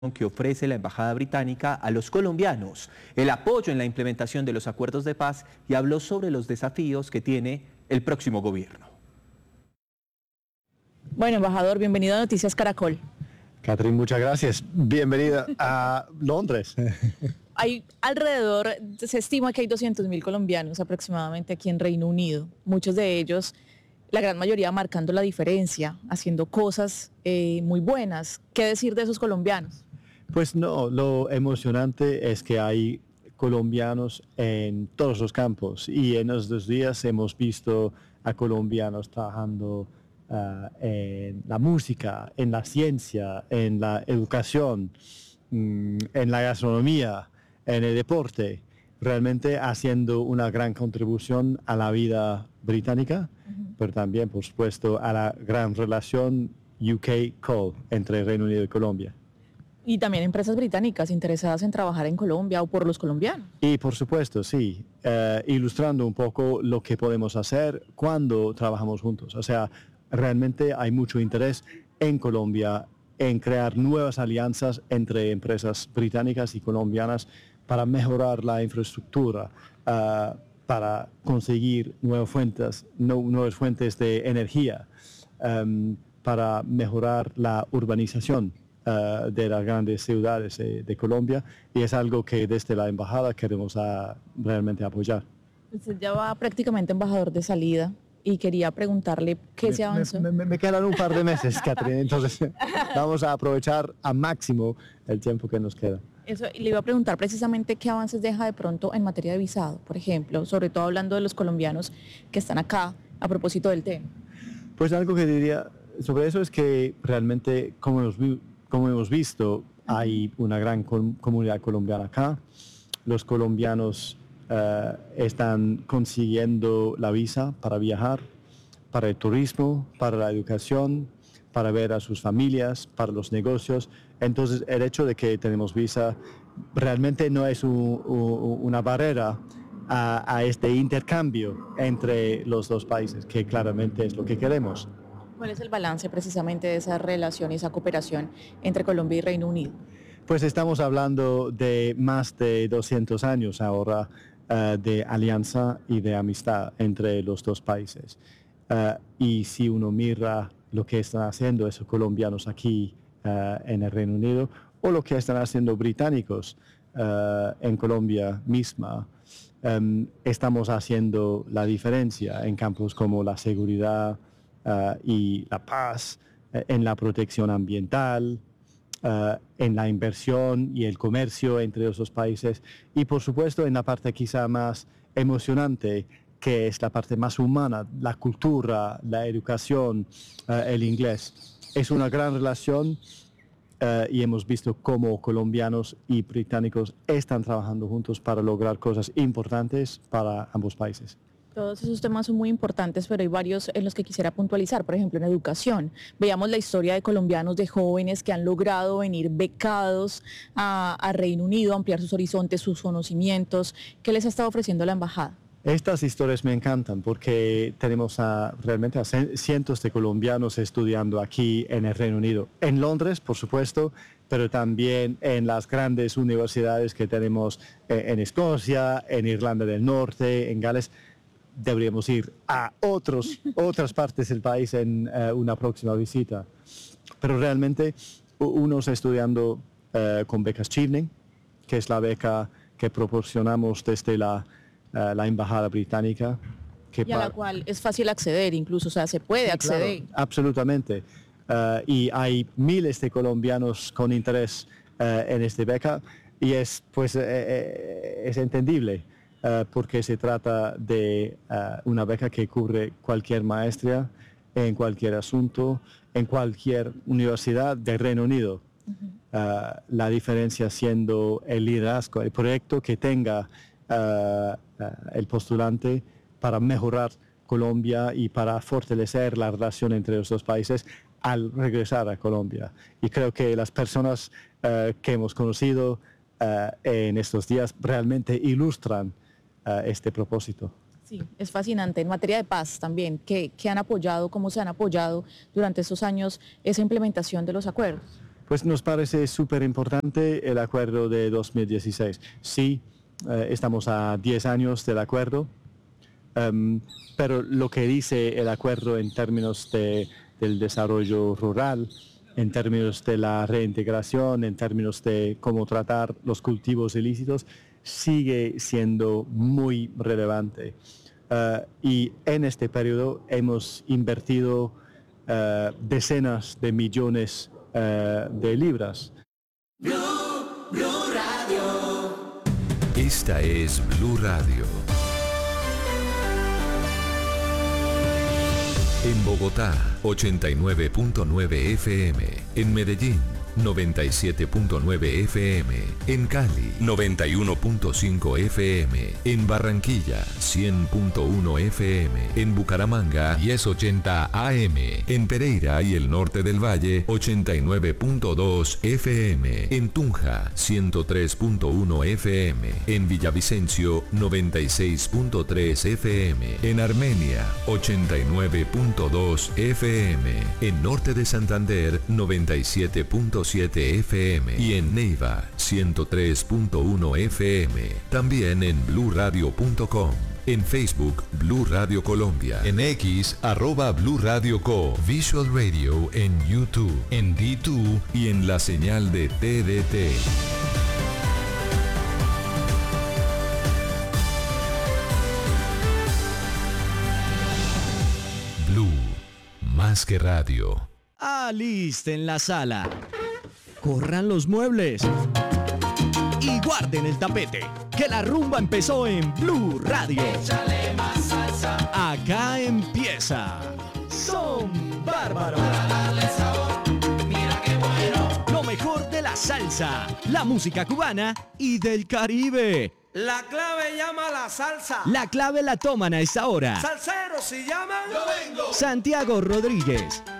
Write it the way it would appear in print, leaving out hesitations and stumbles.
que ofrece la Embajada Británica a los colombianos, el apoyo en la implementación de los acuerdos de paz y habló sobre los desafíos que tiene el próximo gobierno. Bueno, embajador, bienvenido a Noticias Caracol. Catherine, muchas gracias. Bienvenida a Londres. Se estima que hay 200.000 colombianos aproximadamente aquí en Reino Unido, muchos de ellos, la gran mayoría marcando la diferencia, haciendo cosas muy buenas. ¿Qué decir de esos colombianos? Pues no, lo emocionante es que hay colombianos en todos los campos y en estos días hemos visto a colombianos trabajando en la música, en la ciencia, en la educación, en la gastronomía, en el deporte, realmente haciendo una gran contribución a la vida británica, pero también, por supuesto, a la gran relación UK-COL entre Reino Unido y Colombia. Y también empresas británicas interesadas en trabajar en Colombia o por los colombianos. Y por supuesto, sí, ilustrando un poco lo que podemos hacer cuando trabajamos juntos. O sea, realmente hay mucho interés en Colombia en crear nuevas alianzas entre empresas británicas y colombianas para mejorar la infraestructura, para conseguir nuevas fuentes de energía, para mejorar la urbanización de las grandes ciudades de Colombia, y es algo que desde la embajada queremos realmente apoyar. Usted ya va prácticamente embajador de salida y quería preguntarle qué se avanzó. Me quedan un par de meses, Catherine, entonces vamos a aprovechar al máximo el tiempo que nos queda. Eso, y le iba a preguntar precisamente qué avances deja de pronto en materia de visado, por ejemplo, sobre todo hablando de los colombianos que están acá a propósito del tema. Pues algo que diría sobre eso es que realmente, como hemos visto, hay una gran comunidad colombiana acá. Los colombianos están consiguiendo la visa para viajar, para el turismo, para la educación, para ver a sus familias, para los negocios. Entonces, el hecho de que tenemos visa realmente no es una barrera a este intercambio entre los dos países, que claramente es lo que queremos. ¿Cuál es el balance precisamente de esa relación y esa cooperación entre Colombia y Reino Unido? Pues estamos hablando de más de 200 años ahora de alianza y de amistad entre los dos países. Y si uno mira lo que están haciendo esos colombianos aquí en el Reino Unido, o lo que están haciendo británicos en Colombia misma, estamos haciendo la diferencia en campos como la seguridad y la paz, en la protección ambiental, en la inversión y el comercio entre los dos países, y por supuesto en la parte quizá más emocionante, que es la parte más humana, la cultura, la educación, el inglés. Es una gran relación y hemos visto cómo colombianos y británicos están trabajando juntos para lograr cosas importantes para ambos países. Todos esos temas son muy importantes, pero hay varios en los que quisiera puntualizar. Por ejemplo, en educación. Veamos la historia de colombianos, de jóvenes que han logrado venir becados a Reino Unido, ampliar sus horizontes, sus conocimientos. ¿Qué les ha estado ofreciendo la embajada? Estas historias me encantan porque tenemos realmente a cientos de colombianos estudiando aquí en el Reino Unido. En Londres, por supuesto, pero también en las grandes universidades que tenemos en Escocia, en Irlanda del Norte, en Gales. Deberíamos ir a otras partes del país en una próxima visita. Pero realmente unos estudiando con becas Chevening, que es la beca que proporcionamos desde la Embajada Británica. Y a la cual es fácil acceder incluso, o sea, se puede acceder. Claro, absolutamente. Y hay miles de colombianos con interés en esta beca y es entendible. Porque se trata de una beca que cubre cualquier maestría en cualquier asunto, en cualquier universidad del Reino Unido. La diferencia siendo el liderazgo, el proyecto que tenga el postulante para mejorar Colombia y para fortalecer la relación entre los dos países al regresar a Colombia. Y creo que las personas que hemos conocido en estos días realmente ilustran este propósito. Sí, es fascinante. En materia de paz también, ¿qué han apoyado, cómo se han apoyado durante estos años esa implementación de los acuerdos? Pues nos parece súper importante el acuerdo de 2016. Sí, estamos a 10 años del acuerdo, pero lo que dice el acuerdo en términos del desarrollo rural, en términos de la reintegración, en términos de cómo tratar los cultivos ilícitos, sigue siendo muy relevante. Y en este periodo hemos invertido decenas de millones de libras. Blue Radio. Esta es Blue Radio. En Bogotá, 89.9 FM. En Medellín, 97.9 FM. En Cali, 91.5 FM. En Barranquilla, 100.1 FM. En Bucaramanga, 1080 AM. En Pereira y el norte del Valle, 89.2 FM. En Tunja, 103.1 FM. En Villavicencio, 96.3 FM. En Armenia, 89.2 FM. En norte de Santander, 97.7 FM y en Neiva 103.1 FM. También en bluradio.com. En Facebook, Blue Radio Colombia. En X, @Blue Radio Co. Visual Radio en YouTube, en D2 y en la señal de TDT. Blue, más que radio. Alisten la sala. Corran los muebles. Y guarden el tapete, que la rumba empezó en Blue Radio. Échale más salsa. Acá empieza Son Bárbaros. Para darle sabor, mira qué bueno. Lo mejor de la salsa, la música cubana y del Caribe. La clave llama a la salsa. La clave la toman a esta hora Salseros si llaman. Yo vengo. Santiago Rodríguez,